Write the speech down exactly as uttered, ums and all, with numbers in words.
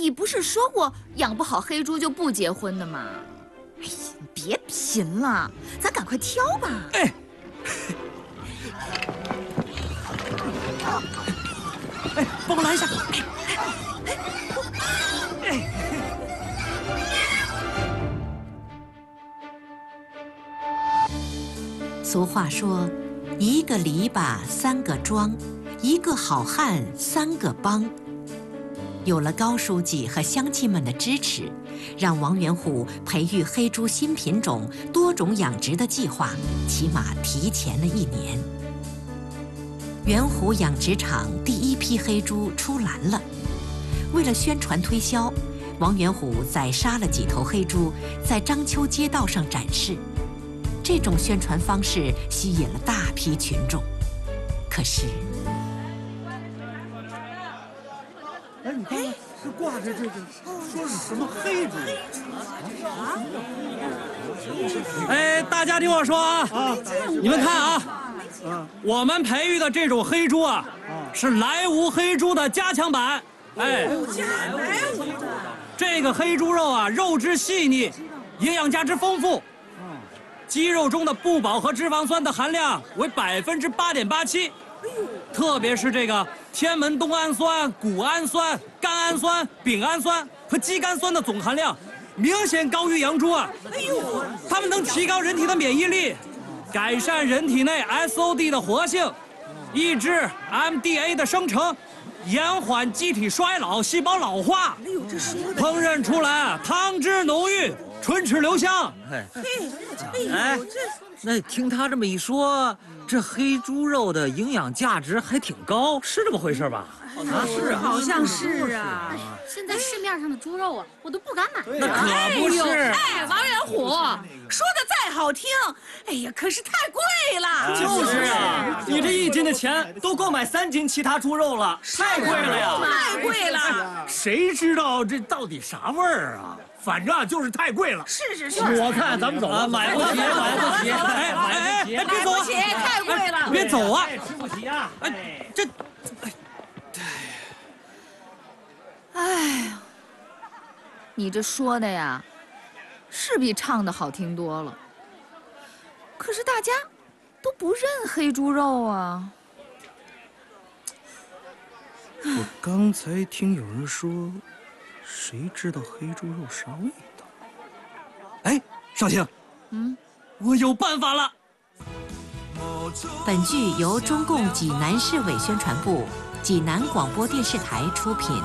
你不是说过养不好黑猪就不结婚的吗？哎呀，别贫了，咱赶快挑吧。 哎，哎，帮我拦一下。哎，哎， 俗话说，一个篱笆三个桩，一个好汉三个帮。有了高书记和乡亲们的支持，让王元虎培育黑猪新品种、多种养殖的计划，起码提前了一年。元虎养殖场第一批黑猪出栏了。为了宣传推销，王元虎宰杀了几头黑猪，在章丘街道上展示。这种宣传方式吸引了大批群众。可是， 哎，你看看，这挂着这个，说是什么黑猪？哎，大家听我说啊，啊，你们看啊，啊，我们培育的这种黑猪啊，是莱芜黑猪的加强版。哎，这个黑猪肉啊，肉质细腻，营养价值丰富。鸡肉中的不饱和脂肪酸的含量为百分之八点八七，特别是这个天门冬氨酸、谷氨酸、甘氨酸、丙氨酸和肌酐酸的总含量明显高于洋猪啊！哎呦，它们能提高人体的免疫力，改善人体内 S O D 的活性，抑制 M D A 的生成，延缓机体衰老、细胞老化。哎呦，这说的烹饪出来汤汁浓郁。唇齿留香。 哎，哎，那听他这么一说，这黑猪肉的营养价值还挺高，是这么回事吧？ 啊，是啊，好像是啊。 现在市面上的猪肉啊，我都不敢买。 那可不是。 哎，王元虎，说的再好听，哎呀，可是太贵了。 就是啊，你这一斤的钱都够买三斤其他猪肉了，太贵了呀！ 太贵了。 谁知道这到底啥味儿啊？反正啊，就是太贵了。 是是是。 我看咱们走吧，买不起，买不起，哎哎哎，别走啊！ 太贵了， 别走啊！ 吃不起啊！ 哎，这， 哎呀，你这说的呀，是比唱的好听多了。可是大家都不认黑猪肉啊。 我刚才听有人说，谁知道黑猪肉啥味道？哎，少卿，嗯，我有办法了。 本剧由中共济南市委宣传部、济南广播电视台出品。